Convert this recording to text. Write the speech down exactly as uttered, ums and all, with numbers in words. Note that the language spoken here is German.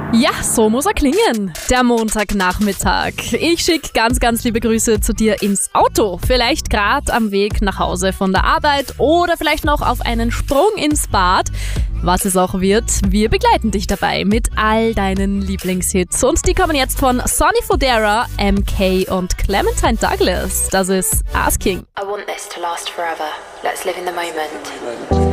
Ja, so muss er klingen. Der Montagnachmittag. Ich schicke ganz, ganz liebe Grüße zu dir ins Auto. Vielleicht gerade am Weg nach Hause von der Arbeit oder vielleicht noch auf einen Sprung ins Bad. Was es auch wird, wir begleiten dich dabei mit all deinen Lieblingshits. Und die kommen jetzt von Sonny Fodera, M K und Clementine Douglas. Das ist Asking. I want this to last forever. Let's live in the moment.